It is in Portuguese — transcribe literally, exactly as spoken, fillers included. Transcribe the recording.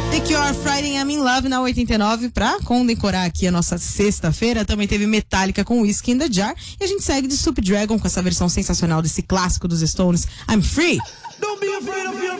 The Cure, Friday I'm in Love na oitenta e nove, pra condecorar aqui a nossa sexta-feira. Também teve Metallica com Whiskey in the Jar. E a gente segue de Soup Dragon com essa versão sensacional desse clássico dos Stones, I'm Free. Don't be afraid of your